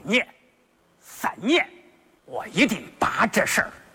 年、3年，我一定把这事儿